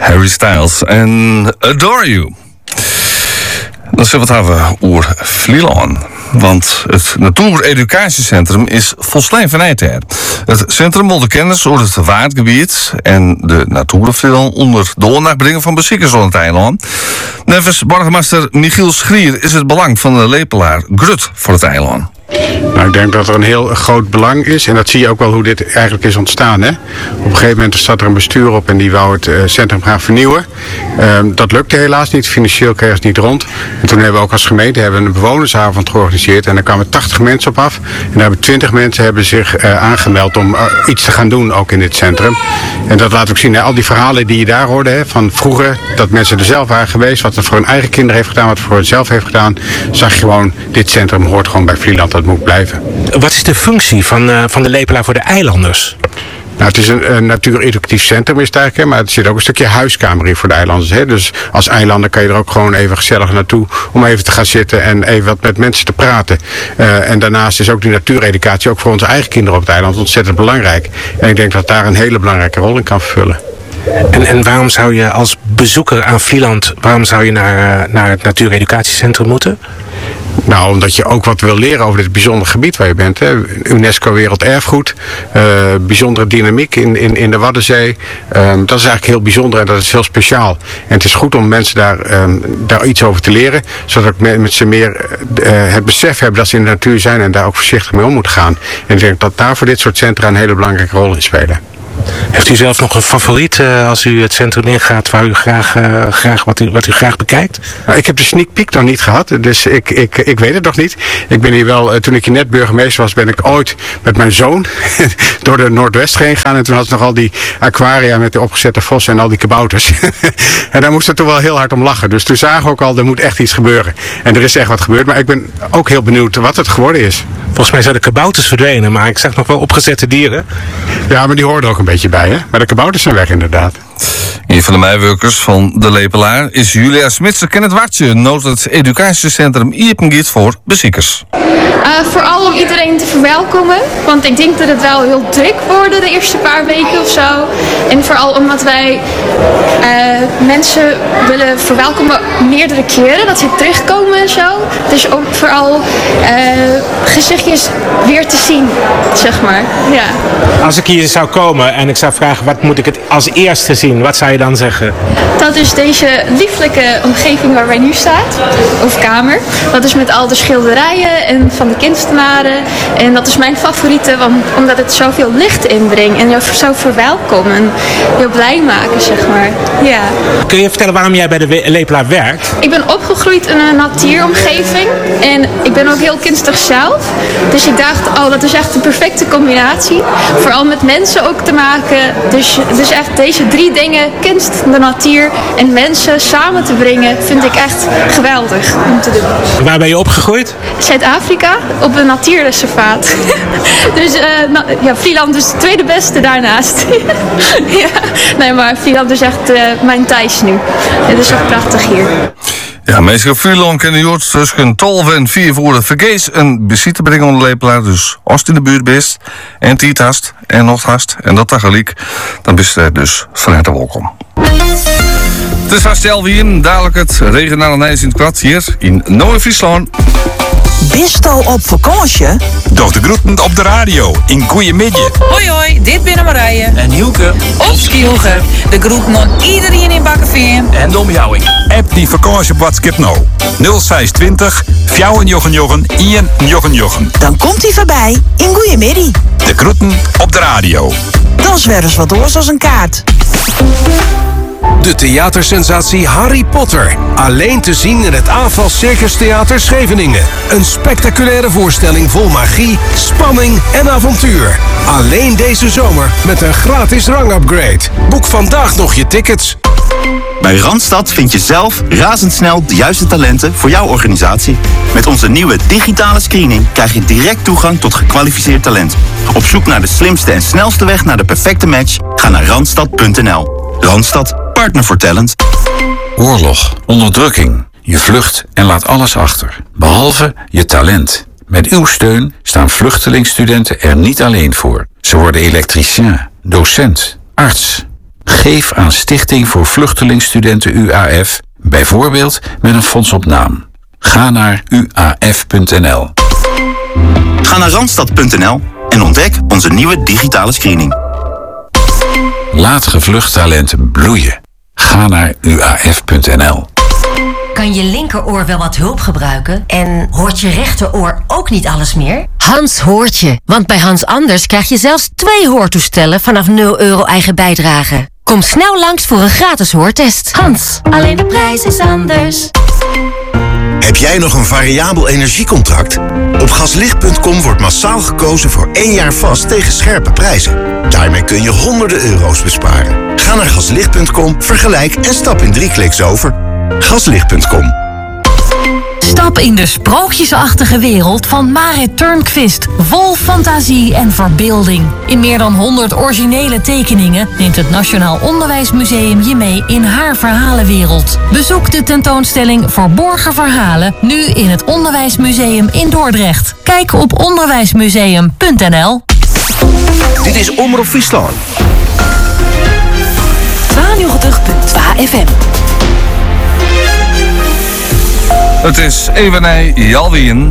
Harry Styles en Adore You. Dan zullen we het hebben over Vlieland. Want het Natuur-Educatiecentrum is volslijn vanuit daar. Het centrum wil de kennis over het waardgebied en de natuurvlieland onder de aandacht brengen van bezitters op het eiland. Nevens burgemeester Michiel Schrier is het belang van de lepelaar Grut voor het eiland. Nou, ik denk dat er een heel groot belang is. En dat zie je ook wel hoe dit eigenlijk is ontstaan. Hè? Op een gegeven moment zat er een bestuur op en die wou het centrum gaan vernieuwen. Dat lukte helaas niet. Financieel kreeg het niet rond. En toen hebben we ook als gemeente een bewonersavond georganiseerd. En daar kwamen 80 mensen op af. En daar hebben 20 mensen zich aangemeld om iets te gaan doen ook in dit centrum. En dat laat ook zien. Hè? Al die verhalen die je daar hoorde, hè, van vroeger, dat mensen er zelf waren geweest. Wat het voor hun eigen kinderen heeft gedaan, wat het voor hunzelf heeft gedaan. Zag je gewoon, dit centrum hoort gewoon bij Vlieland. Dat moet blijven. Wat is de functie van de lepelaar voor de eilanders? Nou, het is een natuur-educatief centrum is het eigenlijk, maar er zit ook een stukje huiskamer in voor de eilanders. Hè? Dus als eilander kan je er ook gewoon even gezellig naartoe om even te gaan zitten en even wat met mensen te praten. En daarnaast is ook die natuureducatie ook voor onze eigen kinderen op het eiland ontzettend belangrijk. En ik denk dat daar een hele belangrijke rol in kan vervullen. En waarom zou je als bezoeker aan Vlieland, naar het Natuureducatiecentrum moeten? Nou, omdat je ook wat wil leren over dit bijzondere gebied waar je bent. Hè. UNESCO Werelderfgoed, bijzondere dynamiek in de Waddenzee. Dat is eigenlijk heel bijzonder en dat is heel speciaal. En het is goed om mensen daar iets over te leren, zodat ook mensen meer het besef hebben dat ze in de natuur zijn en daar ook voorzichtig mee om moeten gaan. En ik denk dat daar voor dit soort centra een hele belangrijke rol in spelen. Heeft u zelf nog een favoriet als u het centrum ingaat waar u wat u graag bekijkt? Nou, ik heb de sneak peek nog niet gehad, dus ik weet het nog niet. Ik ben hier wel, toen ik hier net burgemeester was, ben ik ooit met mijn zoon door de Noordwest heen gegaan. En toen had ze nog al die aquaria met de opgezette vossen en al die kabouters. En daar moesten we toch wel heel hard om lachen. Dus toen zagen we ook al, er moet echt iets gebeuren. En er is echt wat gebeurd, maar ik ben ook heel benieuwd wat het geworden is. Volgens mij zijn de kabouters verdwenen, maar ik zag nog wel opgezette dieren. Ja, maar die hoorden ook een beetje bij, hè? Maar de kabouters zijn weg, inderdaad. Een van de medewerkers van de lepelaar is Julia Smits. Ken het wartje nood het educatiecentrum Iepengiet voor bezitters. Vooral om iedereen te verwelkomen. Want ik denk dat het wel heel druk wordt de eerste paar weken of zo. En vooral omdat wij mensen willen verwelkomen meerdere keren. Dat ze terugkomen en zo. Dus ook vooral gezichtjes weer te zien, zeg maar. Ja. Als ik hier zou komen en ik zou vragen wat moet ik het als eerste zien, wat zou je dan zeggen? Dat is deze lieflijke omgeving waar wij nu staan, of kamer. Dat is met al de schilderijen en van de kunstenaren. En dat is mijn favoriete, omdat het zoveel licht inbrengt en je zo verwelkomen en je blij maken, zeg maar. Ja. Kun je vertellen waarom jij bij de lepelaar werkt? Ik ben opgegroeid in een natuuromgeving en ik ben ook heel kunstig zelf. Dus ik dacht, dat is echt de perfecte combinatie. Vooral met mensen ook te maken. Dus echt deze drie dingen, kunst, de natuur en mensen samen te brengen, vind ik echt geweldig om te doen. Waar ben je opgegroeid? Zuid-Afrika, op een natuurreservaat. Dus Vlieland is de tweede beste daarnaast. Ja. Nee, maar Vlieland is echt mijn thuis nu. Het is echt prachtig hier. Ja, mensen op Vlieland kunnen Jood tussen 12 en 4 voor de vergees een bezoek te brengen onder de lepelaar. Dus als het in de buurt bent en tijd hast en nog hast en dat tegelijk, dan bist je dus van harte welkom. Het is vast Elwien, dadelijk het regionale nieuws in het kwart hier in Noord-Friesland. Bisto op vakantie? Doch de groeten op de radio in Goeiemiddag. Hoi hoi, dit binnen Marije. En Hielke. Op Skielge. De groeten aan iedereen in Bakkenveer. En de omjouwing. App die vakantie op WhatsApp nou. 0620 499 Dan komt hij voorbij in Goeiemiddag. De groeten op de radio. Dan is weer eens wat oors als een kaart. De theatersensatie Harry Potter. Alleen te zien in het AFAS Circus Theater Scheveningen. Een spectaculaire voorstelling vol magie, spanning en avontuur. Alleen deze zomer met een gratis rangupgrade. Boek vandaag nog je tickets. Bij Randstad vind je zelf razendsnel de juiste talenten voor jouw organisatie. Met onze nieuwe digitale screening krijg je direct toegang tot gekwalificeerd talent. Op zoek naar de slimste en snelste weg naar de perfecte match? Ga naar randstad.nl. Randstad, partner voor talent. Oorlog, onderdrukking. Je vlucht en laat alles achter, behalve je talent. Met uw steun staan vluchtelingstudenten er niet alleen voor. Ze worden elektricien, docent, arts, Geef aan Stichting voor Vluchtelingenstudenten UAF, bijvoorbeeld met een fonds op naam. Ga naar uaf.nl. Ga naar randstad.nl en ontdek onze nieuwe digitale screening. Laat gevlucht talent bloeien. Ga naar uaf.nl. Kan je linkeroor wel wat hulp gebruiken? En hoort je rechteroor ook niet alles meer? Hans hoort je, want bij Hans Anders krijg je zelfs 2 hoortoestellen vanaf €0 eigen bijdrage. Kom snel langs voor een gratis hoortest. Hans, alleen de prijs is anders. Heb jij nog een variabel energiecontract? Op gaslicht.com wordt massaal gekozen voor 1 jaar vast tegen scherpe prijzen. Daarmee kun je honderden euro's besparen. Ga naar gaslicht.com, vergelijk en stap in 3 kliks over. Gaslicht.com. Stap in de sprookjesachtige wereld van Marit Turnquist. Vol fantasie en verbeelding. In meer dan 100 originele tekeningen neemt het Nationaal Onderwijsmuseum je mee in haar verhalenwereld. Bezoek de tentoonstelling Verborgen Verhalen nu in het Onderwijsmuseum in Dordrecht. Kijk op onderwijsmuseum.nl. Dit is Omroep Friesland. 92.2 FM. Het is Evenij Jalwien.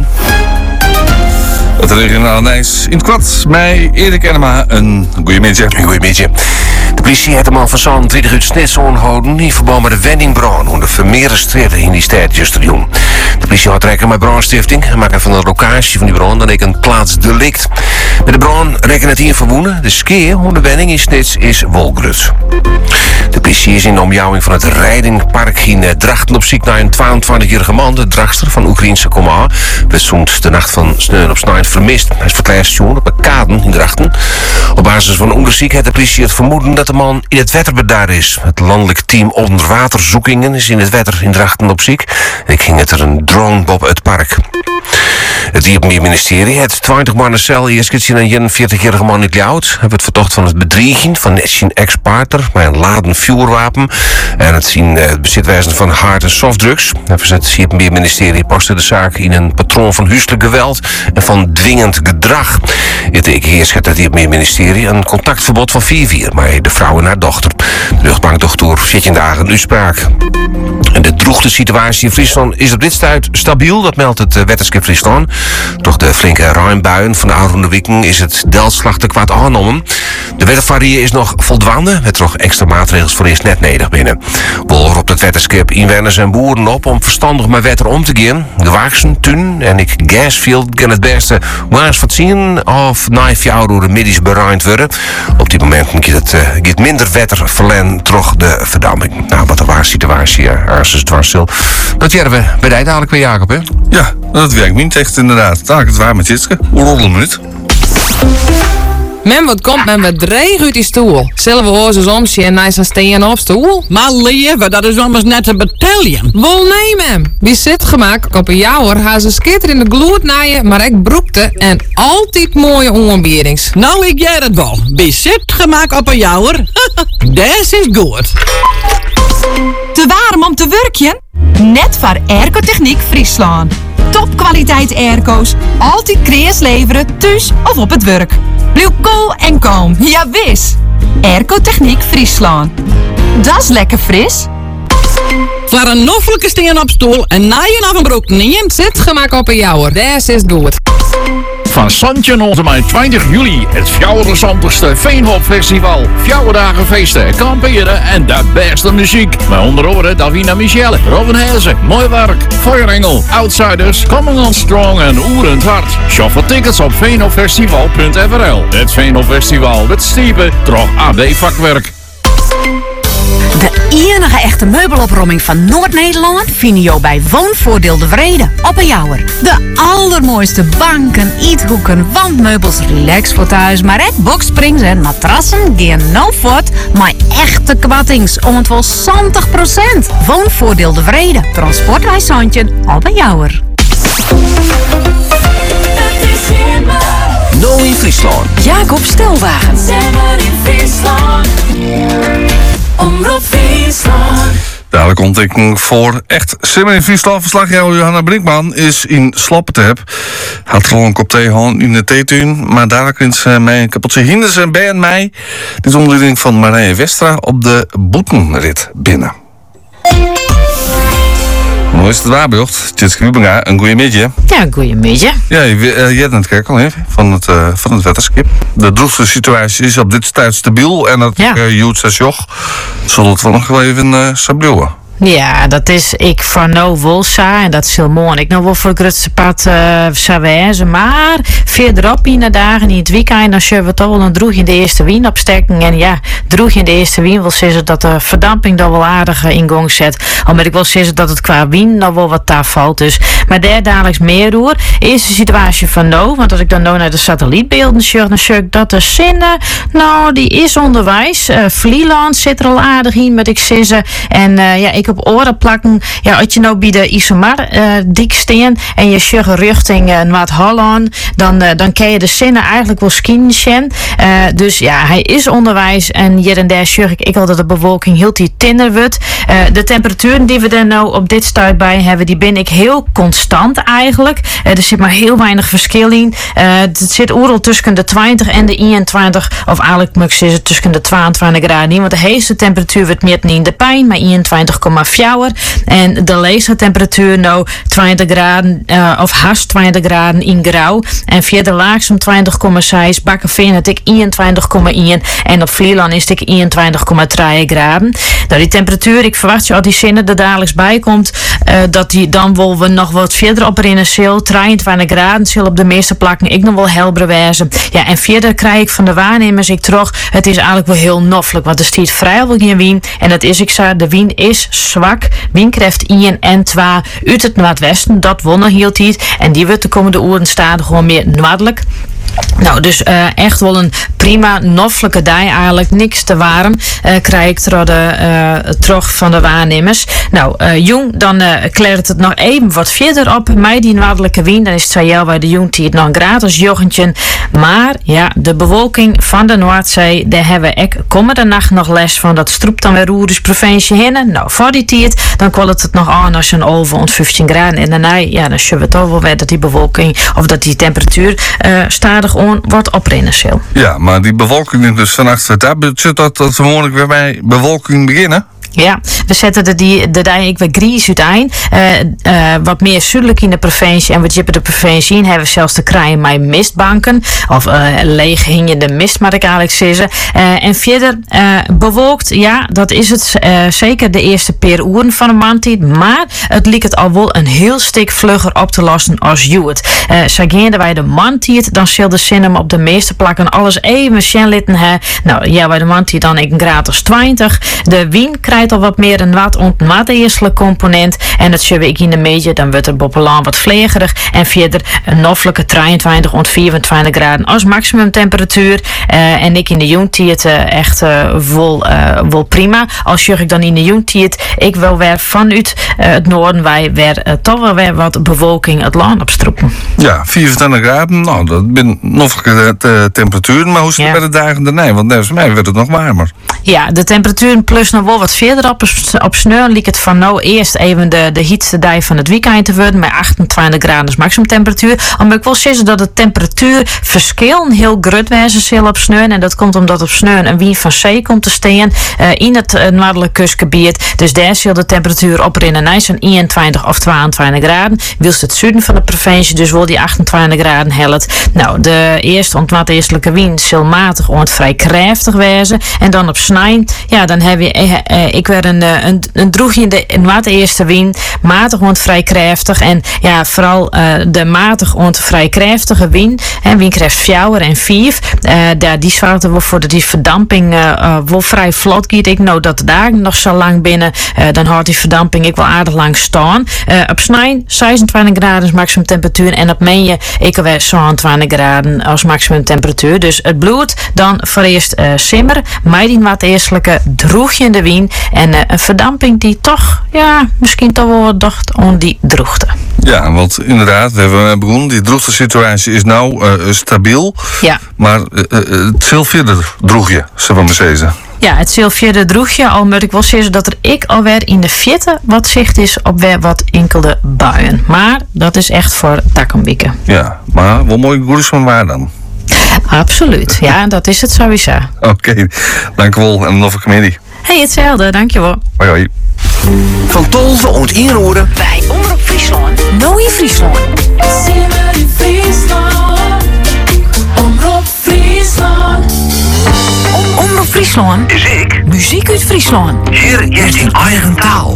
Het regionale Nijs in het kwad. Mij Erik Enema, een goeiemiddag. Goeiemiddag. De politie heeft de man van Zand 20 uur snits aangehouden in verband met de wendingbrand onder Vermeeren Street in die stad Justerjoen. De politie houdt rekening met brandstichting en maakt van de locatie van die brand dan een plaatsdelict. Met de brand rekenen het hier verwoenen. De skeer onder de wending in Snits is wolgrut. De politie is in de omjouwing van het Rijdingpark in Drachten op zoek naar een 22-jarige man, de dragster van Oekraïense komma. Werd zoend de nacht van Sneun op Snijn vermist. Hij is verklaard op een kaden in Drachten. Op basis van onderzoek heeft de politie het vermoeden dat de man in het waterbed is. Het landelijk team onderwaterzoekingen is in het water in Drachten op zoek. Ik ging het er een drone boven het park. Het Diepenmeer ministerie heeft 20 mannen cel eerst gezien een 41-jarige man in Ljout. Hij werd verdacht van het bedriegen van zijn ex-partner bij een laden vuurwapen en het bezitwijzen van hard- en softdrugs. Het Diepenmeer ministerie paste de zaak in een patroon van huiselijk geweld en van dwingend gedrag. Het heerst het Diepenmeer ministerie een contactverbod van 4-4, maar de vrouw en haar dochter. De rechtbank docht door 14 dagen een uitspraak. En de droogte situatie in Friesland is op dit stuit stabiel, dat meldt het wetenschap Friesland. Door de flinke ruimbuien van de oude weken is het delslag te kwaad aangenomen. De wettervarie is nog voldwaande, met nog extra maatregels voor eerst net nodig binnen. Wel roept het wetenschap inwoners en boeren op om verstandig met wetter om te gaan. Gewaagsen, tuin en ik gasfield kan het beste waars wat zien of na 4 jaar door de middags bereind worden. Op die moment gaat minder wetter verlen terug de verdamming. Nou, wat een waar situatie, als het dwars stil. Dat werden we bij die dadelijk weer, Jacob, hè? Ja, dat werkt niet echt inderdaad. Dadelijk het waar met Jitske. Hoe roddel een minuut? Men wat komt men wat dreig uit die stoel. Zelfde hozen soms en nice steen op stoel. Maar lieve, dat is anders net een battalion. Wel nee, mem. Wie zit gemaakt op een jouwer, haar ze skitter in de gloed naaien, maar ik broekte en altijd mooie onbierings. Nou, ik jij het wel. Wie zit gemaakt op een jouwer? Des is goed. Te warm om te werkjen? Net voor Airco-Techniek Friesland. Topkwaliteit airco's, altijd kreeg leveren, thuis of op het werk. Blijf cool en kalm, ja wis. Airco-Techniek Friesland. Dat is lekker fris. Voor een noffelijke steen op stoel en naaien af een broek niet. Zit gemaakt op een jouwer, des is goed. Van Santje tot en met 20 juli het fjouwerdersantigste Veenhopfestival. 4 dagen feesten, kamperen en de beste muziek. Met onder andere Davina Michelle, Robin Hezen, Mooi Werk, Feuerengel, Outsiders, Coming on Strong en Oerend Hart. Shop voor tickets op veenhopfestival.nl. Het Veenhopfestival met Stiepen, toch AB Vakwerk. De enige echte meubelopruiming van Noord-Nederland vind je bij Woonvoordeel de Vrede op een Jouwer. De allermooiste banken, eethoeken, wandmeubels, relax voor thuis, maar ook boxsprings en matrassen gaan no voort, maar echte kwattings om het wel 60%. Woonvoordeel de Vrede, transportwij Santje op een Jouwer. No in Friesland. Jacob Stelwagen. De Dadelijk ontdekking voor echt simmer in Friesland. Verslagjouwer Johanna Brinkman is in Slappertep. Had er al een kop thee in de theetuin. Maar dadelijk is mij een kapotje hinders en bij en mij. Dit is onder leiding van Marije Westra op de Boetenrit binnen. Hoe is het waar, Beurt? Tjitske Wubinga, een goeie midje. Ja, een goeie midje. Ja, je hebt het kijken al even van het wetterskip. De droefste situatie is op dit tijd stabiel en dat Jood 6 joch zal het wel nog wel even stabiel. Ja, dat is ik van nou wel sa en dat is heel mooi. Ik nou wel voor het grootste pad zou wezen, maar verderop in de dagen in het weekend dan zullen we toch wel een droeg in de eerste wien opstekken. En ja, droeg in de eerste wien wil zeggen dat de verdamping dan wel aardig in gang zet. Omdat ik wil zeggen dat het qua wien nog wel wat daar valt. Dus, maar daar dadelijk meer door. Eerste situatie van nou, want als ik dan nou naar de satellietbeelden zie, dan zie ik dat de zinnen, nou die is onderwijs. Vlieland zit er al aardig in, met ik zeggen. En ja, ik op oren plakken. Ja, als je nou bij de Isomar dik steen en je sjugge richting Noord-Holland, dan kan je de zinnen eigenlijk wel skinnen. Dus ja, hij is onderwijs en hier en daar sjug ik al dat de bewolking heel die tinner wordt. De temperaturen die we er nou op dit stuit bij hebben, die ben ik heel constant eigenlijk. Er zit maar heel weinig verschil in. Het zit overal tussen de 20 en de 21, of eigenlijk moet ik zeggen tussen de 22 graden in, want de heetste temperatuur wordt meer in de pijn, maar 21,4. En de leegste temperatuur nou 20 graden of haast 20 graden in grauw. En via de laagste om 20,6 Bakkeveen het ik 21,1 en op Vlieland is het 21,3 graden. Nou die temperatuur, ik verwacht je als die zinnen er dagelijks bij komt, dat die dan wel we nog wat verder op erin zil 23 graden zil op de meeste plakken ik nog wel helder wezen. Ja, en verder krijg ik van de waarnemers ik terug, het is eigenlijk wel heel noffelijk, want er stiert vrijwel geen wien en dat is ik zei, de wien is zwak, windkracht 1 en 2 uit het noordwesten, dat wonnen hield hij en die wordt de komende uren staan gewoon meer noordelijk. Nou, dus echt wel een prima, noffelijke dag eigenlijk. Niks te warm krijg ik terug van de waarnemers. Nou, jong, dan kleurt het nog even wat verder op. Mij die noordelijke wind, dan is het 2 jaar bij de jong die het nog een gratis joggentje. Maar ja, de bewolking van de Noordzee, daar hebben we komende nacht nog les van. Dat stroept dan weer Roerus provincie heen. Nou, voor die tijd, dan kwalt het nog aan als een over 15 graden. En daarna, ja, dan zullen we toch wel weer dat die bewolking, of dat die temperatuur stadig on wordt oprennen zal. Ja, maar die bewolking dus vannacht, daar zit dat vermoedelijk weer bij bewolking beginnen? Ja, we zetten de dag ik weer gries uiteen. Wat meer zuidelijk in de provincie en wat je de provincie in hebben we zelfs te krijgen met mistbanken. Of leeg hingende mist, maar ik eigenlijk zeggen. En verder bewolkt, ja, dat is het zeker de eerste paar uren van de maand. Maar het lijkt het al wel een heel stuk vlugger op te lossen als Juwet. Zagen wij de maand dan zal de zin hem op de meeste plakken alles even sjen litten. Nou ja, bij de maand dan ik een gratis 20. De wien krijgt al wat meer een wat eerstelijk component. En dat zullen ik in de media, dan wordt het boppelaan wat vlegerig. En verder een noffelijke 23 tot 24 graden als maximum temperatuur. En ik in de jongtijd echt wel prima. Als je ik dan in de jongtijd, ik wil weer vanuit het noorden, wij weer toch wel weer wat bewolking het land opstroepen. Ja, 24 graden, nou dat ben noffelijke temperatuur. Maar hoe is het bij de dagen daarna? Want volgens mij werd het nog warmer. Ja, de temperatuur plus nog wel wat verder op sneur liep het van nou eerst even de heetste dag van het weekend te worden met 28 graden maximum temperatuur. Maar ik wil zeggen dat de temperatuurverschil heel groot wezen zal op sneur. En dat komt omdat op sneur een wind van zee komt te staan in het noordelijk kustgebied. Dus daar zal de temperatuur op in een zo'n 21 of 22 graden. Wilst het zuiden van de provincie dus wel die 28 graden helpt. Nou, de eerste ontmaatelijke wind zal matig ont vrij krachtig wezen. En dan op snij, ja, dan heb je ik werd een droegje in de eerste wind, matig ont vrij krachtig. En ja, vooral de matig ont vrij krachtige wind, windkracht 4 en 5. Die zorgde wel voor dat die verdamping wel vrij vlot gaat. Ik nou dat de dagen nog zo lang binnen, dan houdt die verdamping ik wel aardig lang staan. Op snij 26 graden maximum temperatuur en op menje ik weer 27 graden als maximum temperatuur. Dus het bloed dan voor eerst simmer, maar die wat eerstelijke droegje in de wind en een verdamping die toch, ja, misschien toch wel wat dacht om die droogte. Ja, want inderdaad, we hebben begonnen, die droogte situatie is nou stabiel. Ja. Maar het veel verder droeg je, zullen we maar zeggen. Ja, het zal verder droegje, al moet ik wel zeggen dat ik alweer in de fiette wat zicht is op weer wat enkele buien. Maar dat is echt voor takkenbieken. Ja, maar wel mooi goeders van waar dan? Absoluut, ja, dat is het sowieso. Oké, dankjewel en nog een comedie. Hey, hetzelfde, dankjewel. Hoi hoi. Van Tolve ont inroeren. Bij Omroep Friesland. Nou in Friesland. Simmer in Friesland. Omroep Friesland. Omroep Friesland. Is ik. Muziek uit Friesland. Hier is in eigen taal.